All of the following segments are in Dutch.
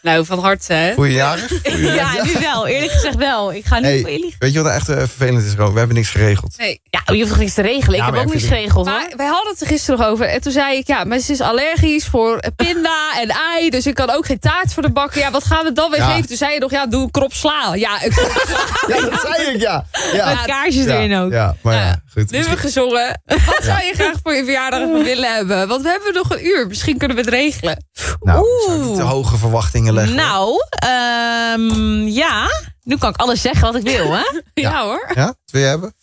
Nou, van harte, hè? Goeiejarig? Ja, nu wel. Eerlijk gezegd wel. Ik ga niet voor je liegen. Weet je wat nou echt vervelend is, Ro? We hebben niks geregeld. Nee. Ja, je hoeft toch niks te regelen? Ik heb ook niks geregeld, hoor. Maar wij hadden het er gisteren nog over. En toen zei ik, ja, maar ze is allergisch voor pinda en ei. Dus ik kan ook geen taart voor de bakken. Ja, wat gaan we dan weer geven? Toen zei je nog, ja, doe een krop sla. Ja, een krop sla. Ja, dat zei ik, ja. Met kaarsjes erin ook. Ja, maar goed. Nu hebben we gezongen. Wat zou je graag voor je verjaardag willen hebben? Want we hebben nog een uur. Misschien kunnen we het regelen. Nou, zou ik niet te hoge verwachtingen leggen. Nou, ja. Nu kan ik alles zeggen wat ik wil, hè? Ja hoor. Ja, wat wil je hebben?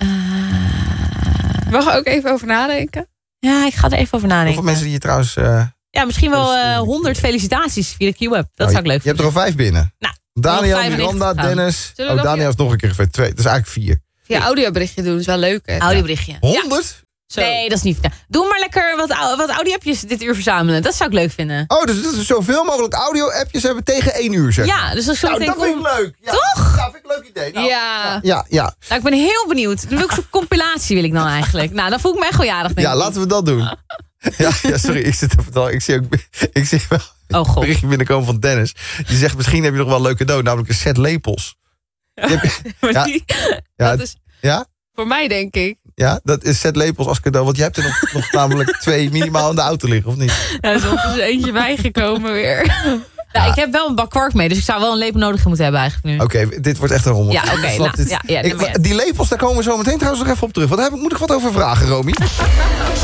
Mag je ook even over nadenken? Ja, ik ga er even over nadenken. Hoeveel mensen die je trouwens... Ja, misschien wel 100 felicitaties via de Q-App. Dat zou ik leuk vinden. Je hebt er al 5 binnen. Nou, Daniel, Miranda, Dennis. Daniel is nog een keer gevecht. 2. Dat is eigenlijk 4. Ja, audioberichtje doen is wel leuk, hè? Audioberichtje. 100? Zo. Nee, dat is niet. Doe maar lekker wat audio-appjes dit uur verzamelen. Dat zou ik leuk vinden. Oh, dus dat we zoveel mogelijk audio-appjes hebben tegen 1 uur, zeg. Ja, dus als Nou, dat vind ik leuk. Ja, Toch? Ja, vind ik een leuk idee. Nou, Ja. Ja. Nou, ik ben heel benieuwd. Welke soort compilatie wil ik dan eigenlijk? Nou, dan voel ik me echt wel jarig, denk ik. Ja, laten we dat doen. Ja, sorry, ik zit even te... Ik zie wel Oh, god. een berichtje binnenkomen van Dennis. Die zegt, misschien heb je nog wel een leuk cadeau, namelijk een set lepels. Maar Ja. dat is Ja? voor mij, denk ik. Ja, dat is set lepels als cadeau. Want je hebt er nog namelijk 2 minimaal in de auto liggen, of niet? Nou, er is nog eens eentje bijgekomen weer. Nou, ik heb wel een bak kwark mee, dus ik zou wel een lepel nodig moeten hebben eigenlijk nu. Oké, dit wordt echt een rommel. Ja, oké, Ik snap nou, dit. ja, neem maar. Die lepels, daar komen we zo meteen trouwens nog even op terug. Moet ik wat over vragen, Romy?